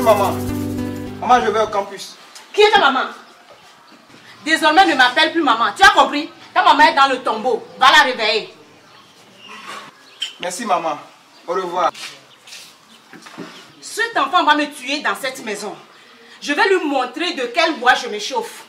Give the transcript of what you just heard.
maman. Maman, je vais au campus. Qui est ta maman? Désormais, ne m'appelle plus maman. Tu as compris? Ta maman est dans le tombeau. Va la réveiller. Merci, maman. Au revoir. Cet enfant va me tuer dans cette maison. Je vais lui montrer de quel bois je me chauffe.